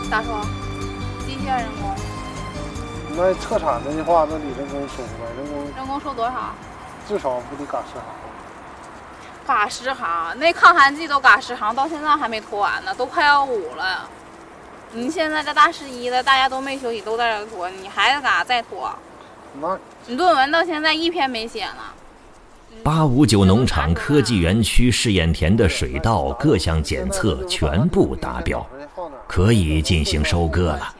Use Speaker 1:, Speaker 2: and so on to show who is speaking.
Speaker 1: 咋说？机械人工？
Speaker 2: 那特产的话，那得人工收呗，
Speaker 1: 人工收多少？
Speaker 2: 至少不得嘎10行。
Speaker 1: 嘎10行，那抗寒剂都嘎10行，到现在还没拖完呢，都快要5了。你现在这大11的，大家都没休息，都在这拖，你还得再拖？
Speaker 2: 那
Speaker 1: 你论文到现在1篇没写呢。
Speaker 3: 859农场科技园区试验田的水稻各项检测全部达标，可以进行收割了。